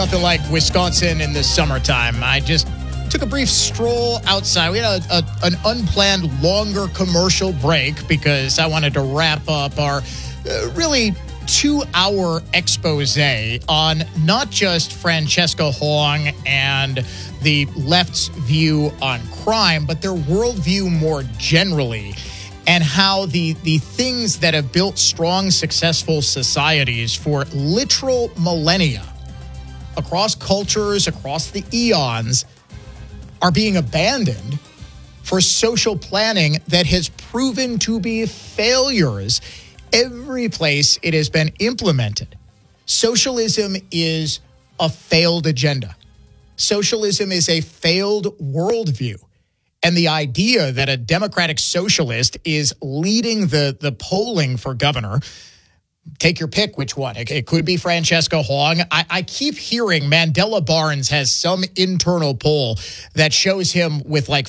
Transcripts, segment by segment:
nothing like Wisconsin in the summertime. I just took a brief stroll outside. We had an unplanned longer commercial break because I wanted to wrap up our really 2-hour expose on not just Francesca Hong and the left's view on crime, but their worldview more generally, and how the things that have built strong, successful societies for literal millennia across cultures, across the eons, are being abandoned for social planning that has proven to be failures every place it has been implemented. Socialism is a failed agenda. Socialism is a failed worldview. And the idea that a democratic socialist is leading the polling for governor, take your pick which one. It could be Francesca Hong. I keep hearing Mandela Barnes has some internal poll that shows him with like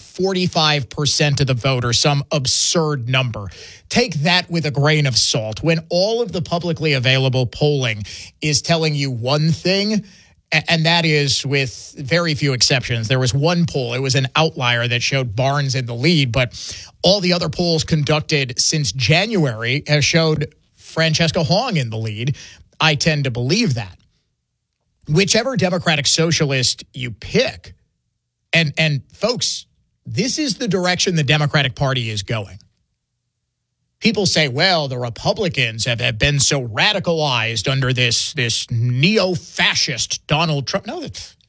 45% of the vote or some absurd number. Take that with a grain of salt. When all of the publicly available polling is telling you one thing, and that is, with very few exceptions, there was one poll, it was an outlier that showed Barnes in the lead, but all the other polls conducted since January have showed Francesca Hong in the lead. I tend to believe that. Whichever democratic socialist you pick, and folks, this is the direction the Democratic Party is going. People say, well, the Republicans have been so radicalized under this neo-fascist Donald Trump. No,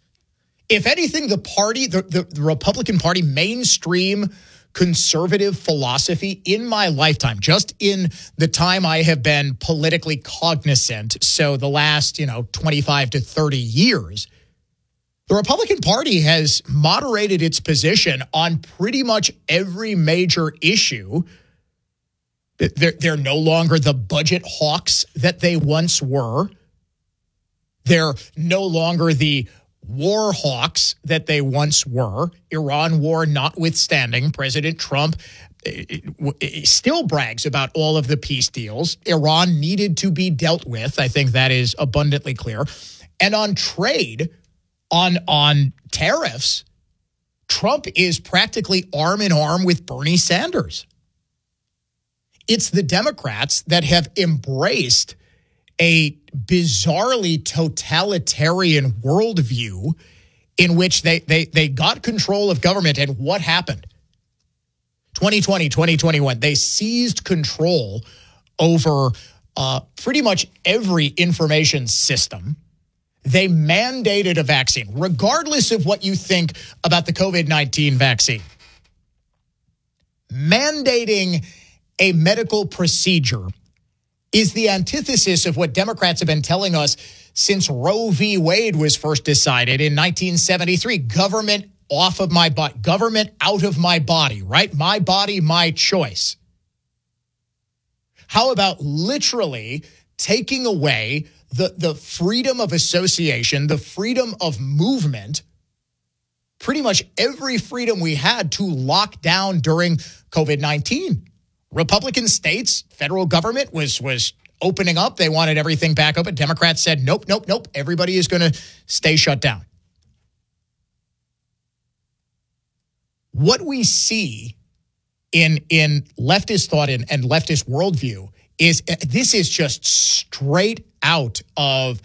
if anything, the Republican Party, mainstream conservative philosophy in my lifetime, just in the time I have been politically cognizant, so the last, 25 to 30 years, the Republican Party has moderated its position on pretty much every major issue. They're no longer the budget hawks that they once were. They're no longer the war hawks that they once were. Iran war notwithstanding, President Trump still brags about all of the peace deals. Iran needed to be dealt with. I think that is abundantly clear. And on trade, on tariffs, Trump is practically arm in arm with Bernie Sanders. It's the Democrats that have embraced a bizarrely totalitarian worldview in which they got control of government. And what happened? 2020, 2021, they seized control over pretty much every information system. They mandated a vaccine, regardless of what you think about the COVID-19 vaccine. Mandating a medical procedure is the antithesis of what Democrats have been telling us since Roe v. Wade was first decided in 1973. Government off of my body, government out of my body, right? My body, my choice. How about literally taking away the freedom of association, the freedom of movement, pretty much every freedom we had to lock down during COVID-19? Republican states, federal government was opening up. They wanted everything back open. Democrats said, nope. Everybody is going to stay shut down. What we see in leftist thought and leftist worldview is this is just straight out of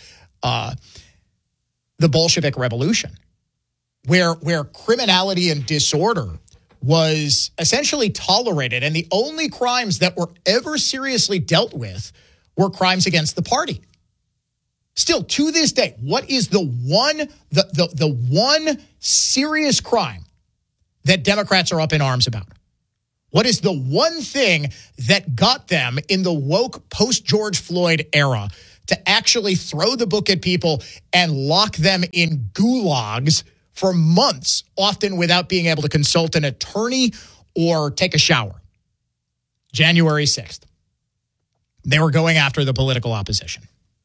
the Bolshevik Revolution, where criminality and disorder was essentially tolerated, and the only crimes that were ever seriously dealt with were crimes against the party. Still, to this day, what is the one serious crime that Democrats are up in arms about? What is the one thing that got them in the woke post-George Floyd era to actually throw the book at people and lock them in gulags for months, often without being able to consult an attorney or take a shower? January 6th. They were going after the political opposition.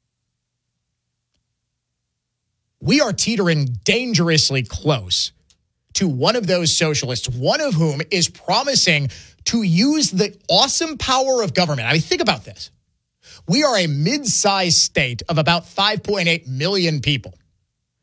We are teetering dangerously close to one of those socialists, one of whom is promising to use the awesome power of government. I mean, think about this. We are a mid-sized state of about 5.8 million people.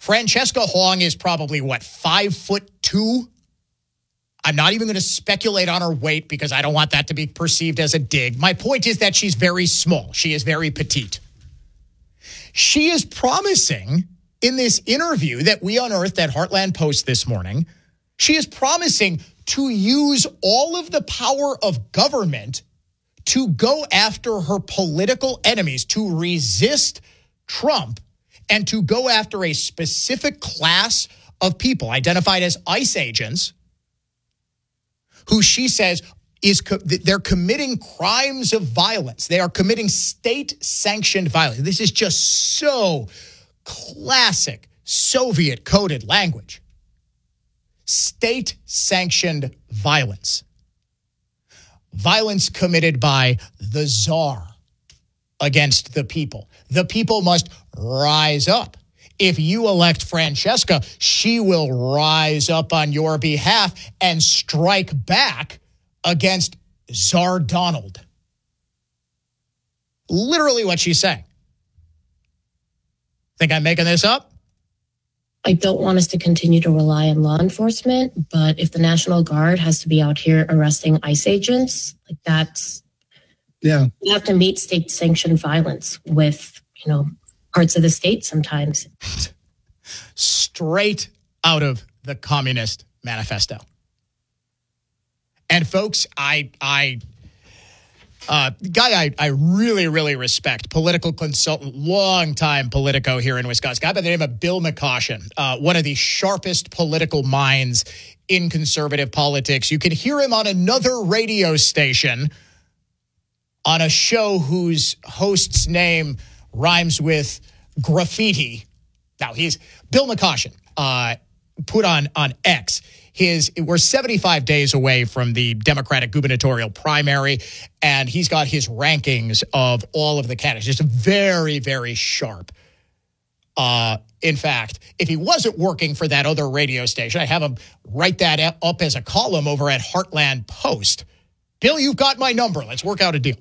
Francesca Hong is probably, 5'2"? I'm not even going to speculate on her weight because I don't want that to be perceived as a dig. My point is that she's very small. She is very petite. She is promising in this interview that we unearthed at Heartland Post this morning, she is promising to use all of the power of government to go after her political enemies, to resist Trump, and to go after a specific class of people identified as ICE agents who she says they're committing crimes of violence. They are committing state-sanctioned violence. This is just so classic Soviet-coded language. State-sanctioned violence. Violence committed by the czar against the people. The people must rise up. If you elect Francesca, she will rise up on your behalf and strike back against Tsar Donald. Literally what she's saying. Think I'm making this up? I don't want us to continue to rely on law enforcement, but if the National Guard has to be out here arresting ICE agents, like that's, yeah, we have to meet state-sanctioned violence with, parts of the state sometimes. Straight out of the Communist Manifesto. And folks, guy I really, really respect, political consultant, longtime Politico here in Wisconsin, guy by the name of Bill McCoshen, one of the sharpest political minds in conservative politics. You can hear him on another radio station on a show whose host's name rhymes with graffiti. Now, he's Bill McCoshen, put on X. We're 75 days away from the Democratic gubernatorial primary, and he's got his rankings of all of the candidates. Just very, very sharp. In fact, if he wasn't working for that other radio station, I have him write that up as a column over at Heartland Post. Bill, you've got my number. Let's work out a deal.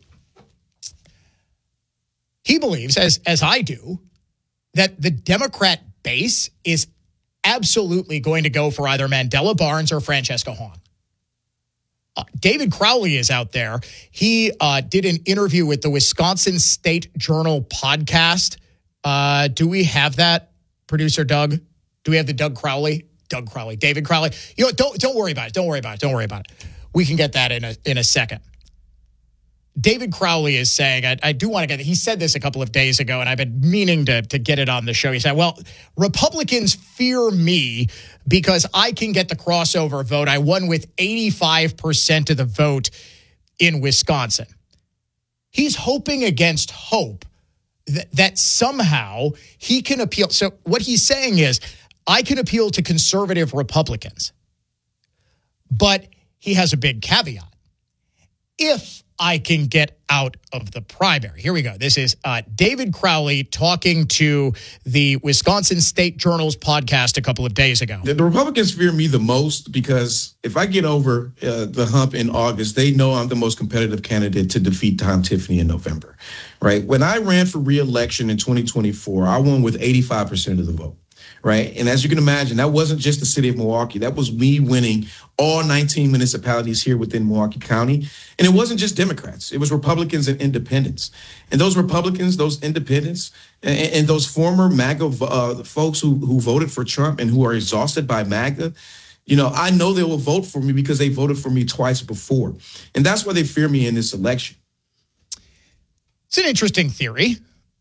He believes, as I do, that the Democrat base is absolutely going to go for either Mandela Barnes or Francesca Hong. David Crowley is out there. He did an interview with the Wisconsin State Journal podcast. Do we have that, producer Doug? Do we have the Doug Crowley? David Crowley. Don't worry about it. Don't worry about it. We can get that in a second. David Crowley is saying, I do want to get, he said this a couple of days ago, and I've been meaning to get it on the show. He said, well, Republicans fear me because I can get the crossover vote. I won with 85% of the vote in Wisconsin. He's hoping against hope that somehow he can appeal. So what he's saying is, I can appeal to conservative Republicans, but he has a big caveat. If I can get out of the primary. Here we go. This is David Crowley talking to the Wisconsin State Journal's podcast a couple of days ago. The Republicans fear me the most because if I get over the hump in August, they know I'm the most competitive candidate to defeat Tom Tiffany in November, right? When I ran for re-election in 2024, I won with 85% of the vote. Right. And as you can imagine, that wasn't just the city of Milwaukee. That was me winning all 19 municipalities here within Milwaukee County. And it wasn't just Democrats. It was Republicans and independents. And those Republicans, those independents, and those former MAGA folks who voted for Trump and who are exhausted by MAGA, I know they will vote for me because they voted for me twice before. And that's why they fear me in this election. It's an interesting theory.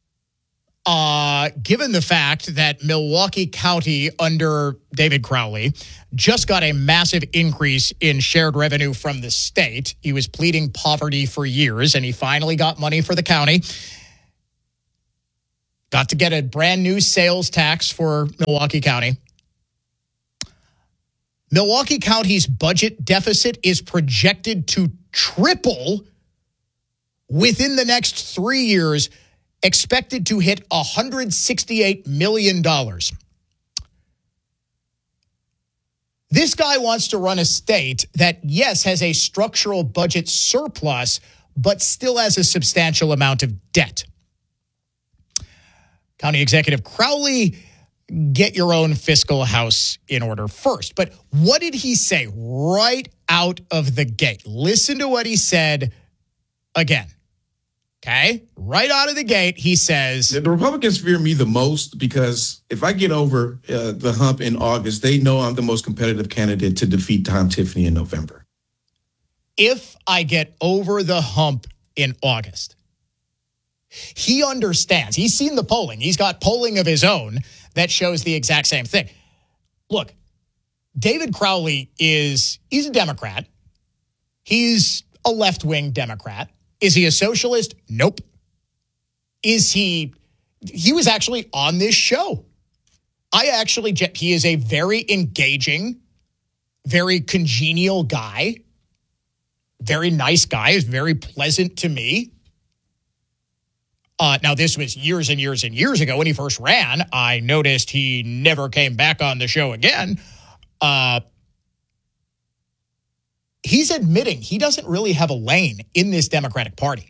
Given the fact that Milwaukee County under David Crowley just got a massive increase in shared revenue from the state. He was pleading poverty for years, and he finally got money for the county. Got to get a brand new sales tax for Milwaukee County. Milwaukee County's budget deficit is projected to triple within the next 3 years, expected to hit $168 million. This guy wants to run a state that, yes, has a structural budget surplus, but still has a substantial amount of debt. County Executive Crowley get your own fiscal house in order first. But what did he say right out of the gate? Listen to what he said again. Okay? Right out of the gate, he says... The Republicans fear me the most because if I get over the hump in August, they know I'm the most competitive candidate to defeat Tom Tiffany in November. If I get over the hump in August, he understands. He's seen the polling. He's got polling of his own that shows the exact same thing. Look, David Crowley he's a Democrat. He's a left-wing Democrat. Is he a socialist? Nope. He was actually on this show. He is a very engaging, very congenial guy, very nice guy, is very pleasant to me. Now, this was years and years and years ago when he first ran. I noticed he never came back on the show again. He's admitting he doesn't really have a lane in this Democratic Party.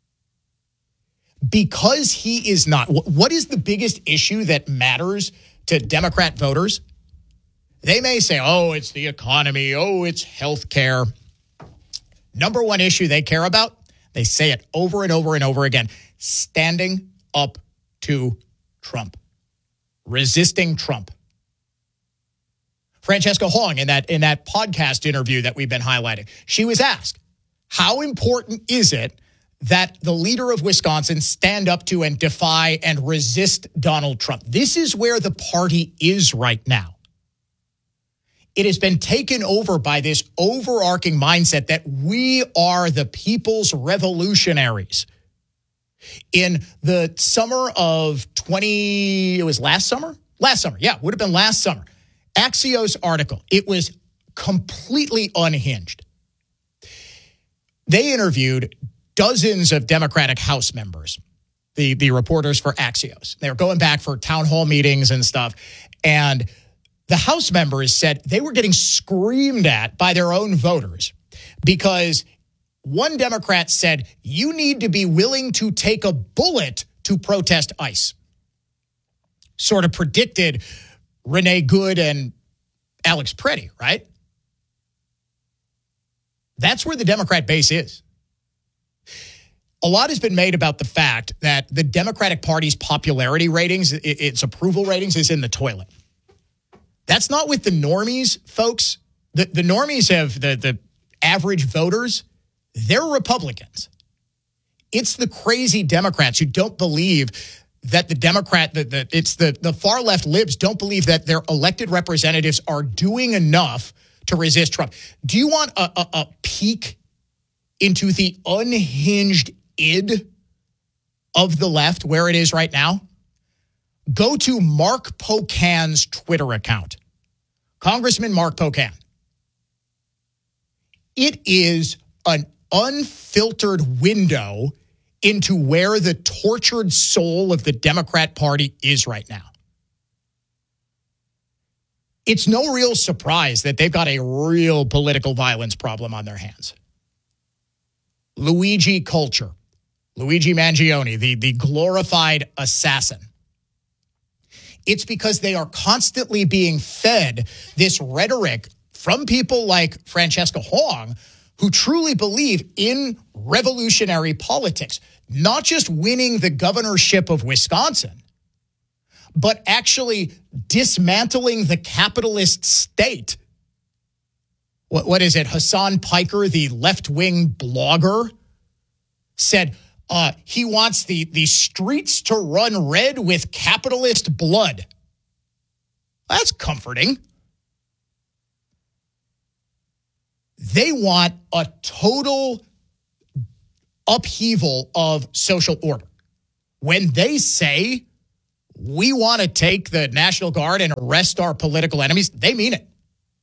Because he is not. What is the biggest issue that matters to Democrat voters? They may say, oh, it's the economy. Oh, it's health care. Number one issue they care about, they say it over and over and over again, standing up to Trump, resisting Trump. Francesca Hong, in that podcast interview that we've been highlighting, she was asked, how important is it that the leader of Wisconsin stand up to and defy and resist Donald Trump? This is where the party is right now. It has been taken over by this overarching mindset that we are the people's revolutionaries. In the summer of it was last summer? Last summer, yeah, would have been last summer. Axios article, it was completely unhinged. They interviewed dozens of Democratic House members, the reporters for Axios. They were going back for town hall meetings and stuff. And the House members said they were getting screamed at by their own voters because one Democrat said, you need to be willing to take a bullet to protest ICE. Sort of predicted Renee Good and Alex Preddy, right? That's where the Democrat base is. A lot has been made about the fact that the Democratic Party's popularity ratings, its approval ratings, is in the toilet. That's not with the normies, folks. The normies have the average voters. They're Republicans. It's the crazy Democrats who don't believe that the far left libs don't believe that their elected representatives are doing enough to resist Trump. Do you want a peek into the unhinged id of the left, where it is right now? Go to Mark Pocan's Twitter account. Congressman Mark Pocan. It is an unfiltered window into where the tortured soul of the Democrat Party is right now. It's no real surprise that they've got a real political violence problem on their hands. Luigi culture, Luigi Mangione, the glorified assassin. It's because they are constantly being fed this rhetoric from people like Francesca Hong, who truly believe in revolutionary politics, not just winning the governorship of Wisconsin, but actually dismantling the capitalist state. What is it? Hassan Piker, the left-wing blogger, said he wants the streets to run red with capitalist blood. That's comforting. They want a total upheaval of social order. When they say we want to take the National Guard and arrest our political enemies, they mean it.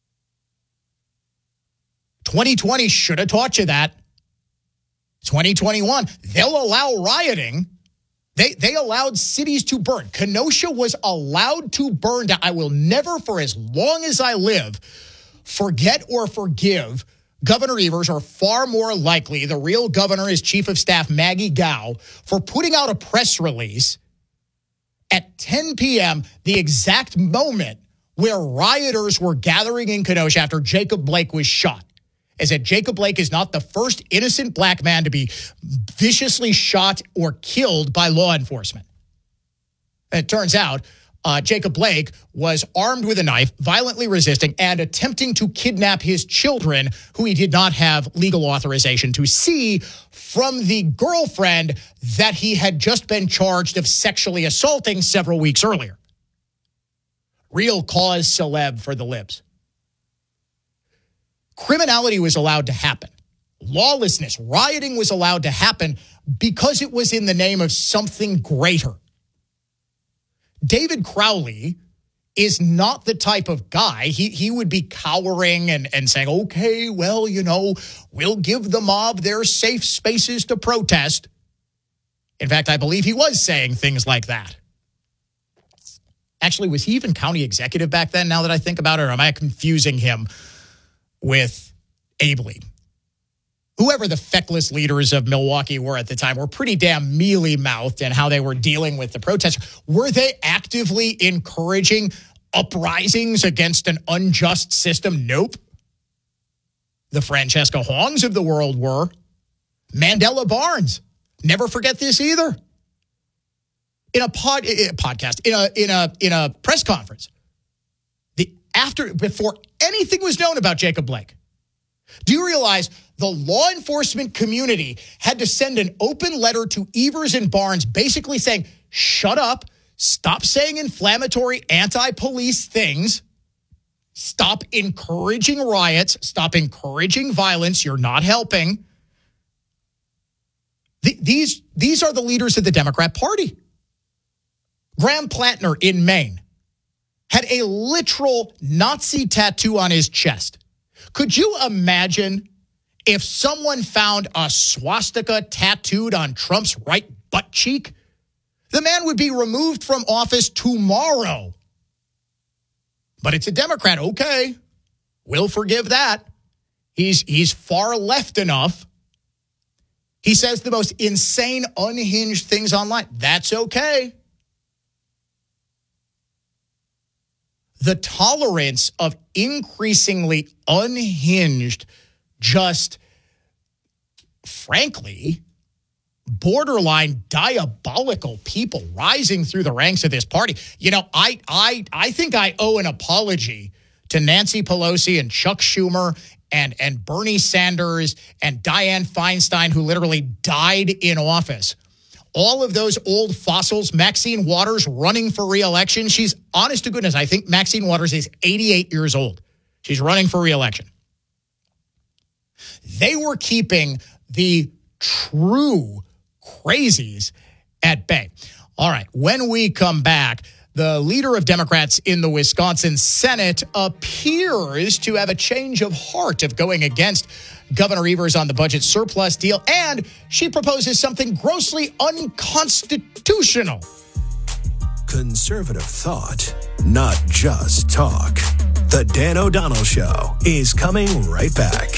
2020 should have taught you that. 2021, they'll allow rioting. They allowed cities to burn. Kenosha was allowed to burn down. I will never, for as long as I live, forget or forgive Governor Evers, or far more likely, the real governor is Chief of Staff Maggie Gao, for putting out a press release at 10 p.m., the exact moment where rioters were gathering in Kenosha after Jacob Blake was shot, is that Jacob Blake is not the first innocent black man to be viciously shot or killed by law enforcement. And it turns out Jacob Blake was armed with a knife, violently resisting, and attempting to kidnap his children, who he did not have legal authorization to see, from the girlfriend that he had just been charged of sexually assaulting several weeks earlier. Real cause celeb for the libs. Criminality was allowed to happen. Lawlessness, rioting was allowed to happen because it was in the name of something greater. David Crowley is not the type of guy. He would be cowering and saying, okay, well, we'll give the mob their safe spaces to protest. In fact, I believe he was saying things like that. Actually, was he even county executive back then, now that I think about it, or am I confusing him with Abley? Whoever the feckless leaders of Milwaukee were at the time were pretty damn mealy-mouthed in how they were dealing with the protests. Were they actively encouraging uprisings against an unjust system? Nope. The Francesca Hongs of the world were. Mandela Barnes. Never forget this either. In a podcast, in a press conference, before anything was known about Jacob Blake, do you realize the law enforcement community had to send an open letter to Evers and Barnes basically saying, shut up, stop saying inflammatory anti-police things, stop encouraging riots, stop encouraging violence, you're not helping. These are the leaders of the Democrat Party. Graham Plattner in Maine had a literal Nazi tattoo on his chest. Could you imagine if someone found a swastika tattooed on Trump's right butt cheek? The man would be removed from office tomorrow. But it's a Democrat. Okay, we'll forgive that. He's far left enough. He says the most insane, unhinged things online. That's okay. The tolerance of increasingly unhinged, just frankly, borderline diabolical people rising through the ranks of this party. I think I owe an apology to Nancy Pelosi and Chuck Schumer and Bernie Sanders and Dianne Feinstein, who literally died in office. All of those old fossils, Maxine Waters running for re-election. She's, honest to goodness, I think Maxine Waters is 88 years old. She's running for re-election. They were keeping the true crazies at bay. All right, when we come back, the leader of Democrats in the Wisconsin Senate appears to have a change of heart of going against Governor Evers on the budget surplus deal, and she proposes something grossly unconstitutional. Conservative thought, not just talk. The Dan O'Donnell Show is coming right back.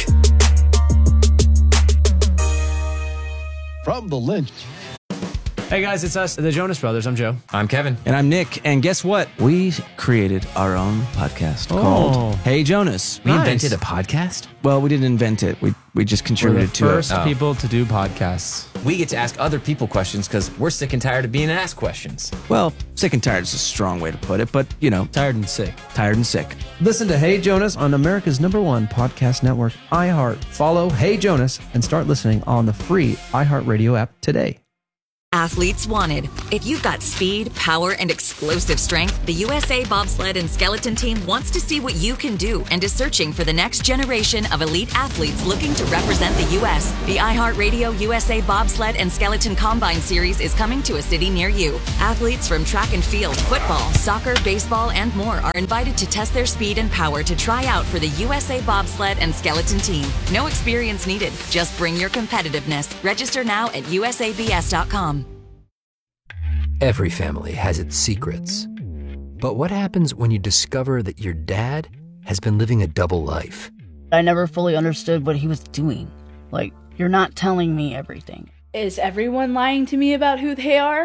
From the Lynch. Hey guys, it's us, the Jonas Brothers. I'm Joe. I'm Kevin. And I'm Nick. And guess what? We created our own podcast called Hey Jonas. We invented a podcast? Well, we didn't invent it. We just contributed to it. We're the first people to do podcasts. We get to ask other people questions because we're sick and tired of being asked questions. Well, sick and tired is a strong way to put it, but, Tired and sick. Tired and sick. Listen to Hey Jonas on America's #1 podcast network, iHeart. Follow Hey Jonas and start listening on the free iHeartRadio app today. Athletes wanted. If you've got speed, power, and explosive strength, the USA Bobsled and Skeleton Team wants to see what you can do and is searching for the next generation of elite athletes looking to represent the U.S. The iHeartRadio USA Bobsled and Skeleton Combine Series is coming to a city near you. Athletes from track and field, football, soccer, baseball, and more are invited to test their speed and power to try out for the USA Bobsled and Skeleton Team. No experience needed. Just bring your competitiveness. Register now at usabs.com. Every family has its secrets. But what happens when you discover that your dad has been living a double life? I never fully understood what he was doing. Like, you're not telling me everything. Is everyone lying to me about who they are?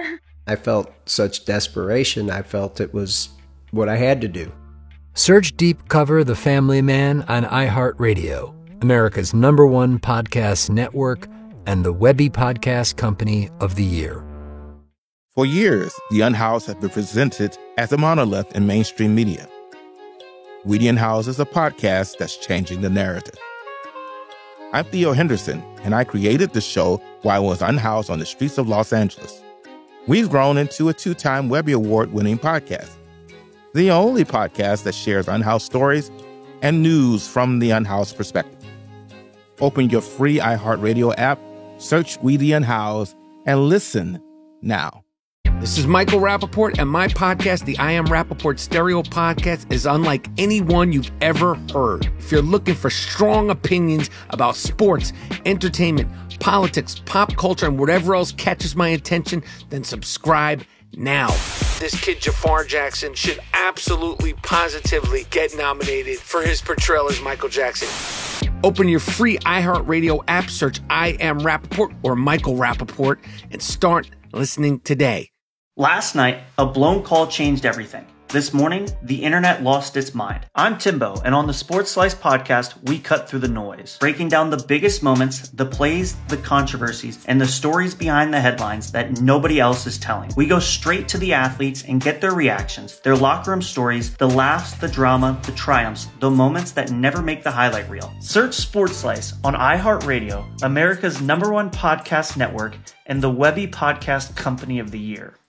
I felt such desperation. I felt it was what I had to do. Search Deep Cover The Family Man on iHeartRadio, America's #1 podcast network and the Webby Podcast Company of the Year. For years, The Unhoused have been presented as a monolith in mainstream media. We The Unhoused is a podcast that's changing the narrative. I'm Theo Henderson, and I created the show while I was unhoused on the streets of Los Angeles. We've grown into a 2-time Webby Award-winning podcast, the only podcast that shares unhoused stories and news from the unhoused perspective. Open your free iHeartRadio app, search We The Unhoused, and listen now. This is Michael Rappaport, and my podcast, the I Am Rappaport Stereo Podcast, is unlike any one you've ever heard. If you're looking for strong opinions about sports, entertainment, politics, pop culture, and whatever else catches my attention, then subscribe now. This kid Jafar Jackson should absolutely, positively get nominated for his portrayal as Michael Jackson. Open your free iHeartRadio app, search I Am Rappaport or Michael Rappaport, and start listening today. Last night, a blown call changed everything. This morning, the internet lost its mind. I'm Timbo, and on the Sports Slice podcast, we cut through the noise, breaking down the biggest moments, the plays, the controversies, and the stories behind the headlines that nobody else is telling. We go straight to the athletes and get their reactions, their locker room stories, the laughs, the drama, the triumphs, the moments that never make the highlight reel. Search Sports Slice on iHeartRadio, America's #1 podcast network, and the Webby Podcast Company of the Year.